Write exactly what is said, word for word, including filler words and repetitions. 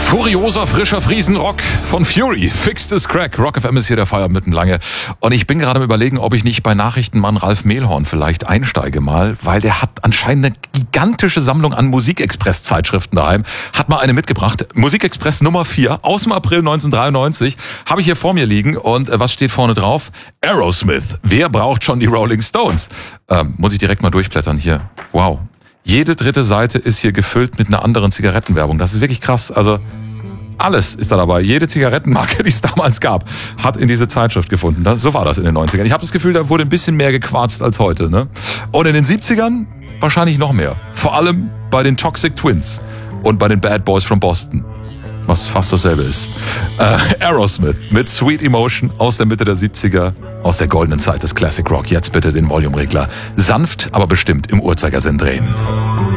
Furioser, frischer Friesenrock von Fury. Fixed Crack. Rock F M ist hier der Feierabend mitten lange. Und ich bin gerade am Überlegen, ob ich nicht bei Nachrichtenmann Ralf Mehlhorn vielleicht einsteige mal, weil der hat anscheinend eine gigantische Sammlung an Musikexpress-Zeitschriften daheim. Hat mal eine mitgebracht. Musikexpress Nummer vier aus dem April neunzehnhundertdreiundneunzig. Habe ich hier vor mir liegen. Und äh, was steht vorne drauf? Aerosmith. Wer braucht schon die Rolling Stones? Ähm, muss ich direkt mal durchblättern hier. Wow. Jede dritte Seite ist hier gefüllt mit einer anderen Zigarettenwerbung. Das ist wirklich krass. Also alles ist da dabei. Jede Zigarettenmarke, die es damals gab, hat in diese Zeitschrift gefunden. So war das in den neunzigern. Ich habe das Gefühl, da wurde ein bisschen mehr gequarzt als heute. Ne? Und in den siebzigern wahrscheinlich noch mehr. Vor allem bei den Toxic Twins und bei den Bad Boys from Boston. Was fast dasselbe ist. Äh, Aerosmith mit Sweet Emotion aus der Mitte der siebziger, aus der goldenen Zeit des Classic Rock. Jetzt bitte den Volume-Regler sanft, aber bestimmt im Uhrzeigersinn drehen.